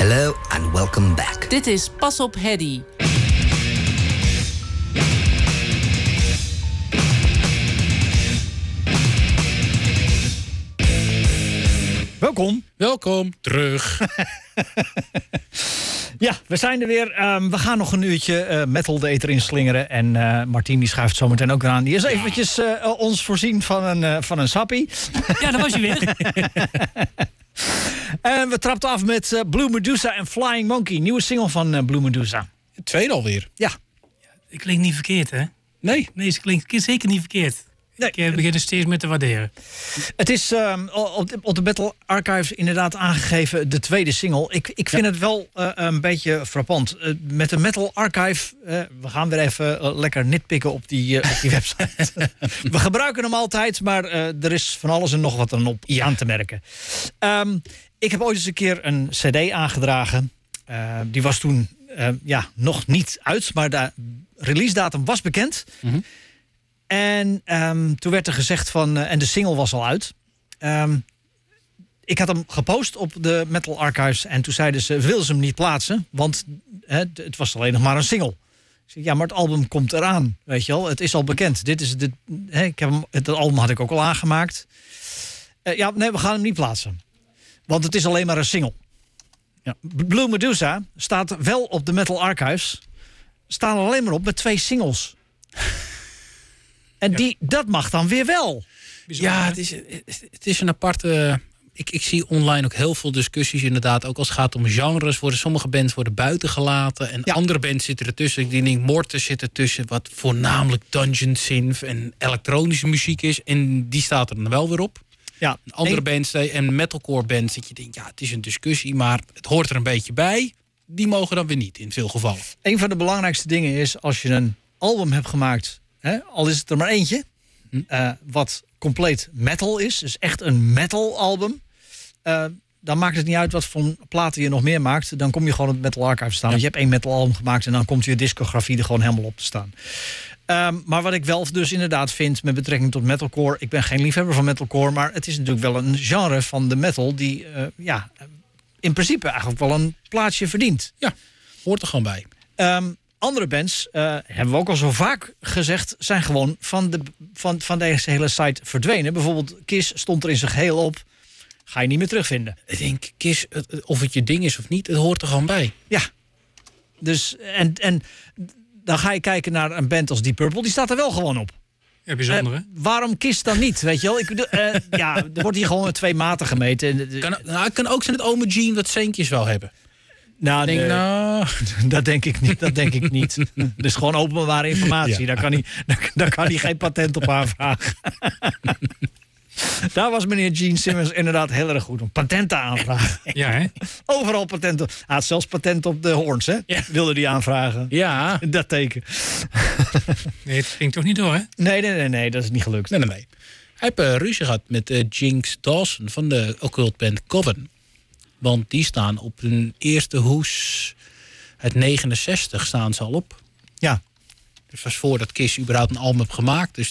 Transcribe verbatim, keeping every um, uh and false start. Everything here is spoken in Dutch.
Hello and welcome back. Dit is Pas op Hedy. Welkom. Welkom terug. Ja, we zijn er weer. Um, we gaan nog een uurtje uh, metal de eter inslingeren. En uh, Martien die schuift zometeen ook aan. Die is eventjes uh, ons voorzien van een, uh, van een sappie. Ja, dat was je weer. En we trapten af met uh, Blue Medusa en Flying Monkey. Nieuwe single van uh, Blue Medusa. Het tweede alweer. Ja. Het klinkt niet verkeerd, hè? Nee. Nee, het klinkt zeker niet verkeerd. Nee. Ik uh, begin er steeds meer te waarderen. Het is um, op, de, op de Battle Archives inderdaad aangegeven de tweede single. Ik, ik vind ja. het wel uh, een beetje frappant. Uh, met de Metal Archive, uh, we gaan weer even uh, lekker nitpikken op die, uh, op die website. We gebruiken hem altijd, maar uh, er is van alles en nog wat aan, op, ja. aan te merken. Um, ik heb ooit eens een keer een cd aangedragen. Uh, die was toen uh, ja, nog niet uit, maar de release datum was bekend. Mm-hmm. En um, toen werd er gezegd van... Uh, en de single was al uit. Um, ik had hem gepost op de Metal Archives. En toen zeiden ze, wilden ze hem niet plaatsen. Want hè, het was alleen nog maar een single. Ik zei, ja, maar het album komt eraan. Weet je wel, het is al bekend. Dit is de, hè, ik heb hem, het album had ik ook al aangemaakt. Uh, ja, nee, we gaan hem niet plaatsen. Want het is alleen maar een single. Ja. Blue Medusa staat wel op de Metal Archives. Staan er alleen maar op met twee singles. En die, ja. dat mag dan weer wel. Bijzonder, ja, het is, het is een aparte... Ik, ik zie online ook heel veel discussies inderdaad. Ook als het gaat om genres. Worden sommige bands worden buiten gelaten. En ja. andere bands zitten ertussen. Ik denk, Mortis zit ertussen. Wat voornamelijk dungeon synth en elektronische muziek is. En die staat er dan wel weer op. Ja. Andere en... bands en metalcore bands. Dat je denkt, ja, het is een discussie. Maar het hoort er een beetje bij. Die mogen dan weer niet in veel gevallen. Een van de belangrijkste dingen is als je een album hebt gemaakt... He, al is het er maar eentje, uh, wat compleet metal is. Dus echt een metal album. Uh, dan maakt het niet uit wat voor platen je nog meer maakt. Dan kom je gewoon op het Metal Archive te staan. Ja. Want je hebt één metal album gemaakt en dan komt je discografie er gewoon helemaal op te staan. Um, maar wat ik wel dus inderdaad vind met betrekking tot metalcore... ik ben geen liefhebber van metalcore... maar het is natuurlijk wel een genre van de metal... die uh, ja, in principe eigenlijk wel een plaatsje verdient. Ja, hoort er gewoon bij. Um, Andere bands, uh, hebben we ook al zo vaak gezegd... zijn gewoon van, de, van, van deze hele site verdwenen. Bijvoorbeeld Kiss stond er in zijn geheel op. Ga je niet meer terugvinden. Ik denk, Kiss, of het je ding is of niet... het hoort er gewoon bij. Ja. Dus, en, en dan ga je kijken naar een band als Deep Purple. Die staat er wel gewoon op. Ja, bijzonder, hè? Uh, waarom Kiss dan niet, weet je wel? Ik, uh, ja, er wordt hier gewoon met twee maten gemeten. Kan, nou, het kan ook zijn dat Ome Jean wat centjes wel hebben. Nou, denk, nee, nou... dat denk ik niet. Dat denk ik niet. Dus gewoon openbare informatie. Ja. Daar, kan hij, daar, daar kan hij geen patent op aanvragen. Daar was meneer Gene Simmons inderdaad heel erg goed om patenten aanvragen. Ja, hè? Overal patenten. Hij had zelfs patent op de hoorns, hè? Ja. Wilde hij aanvragen. Ja. Dat teken. Nee, het ging toch niet door, hè? Nee, nee, nee, nee, dat is niet gelukt. Nee, nee, nee. Hij heeft uh, ruzie gehad met uh, Jinx Dawson van de occult band Coven. Want die staan op hun eerste hoes uit negenenzestig staan ze al op. Ja. Dus was voordat Kiss überhaupt een album heeft gemaakt. Dus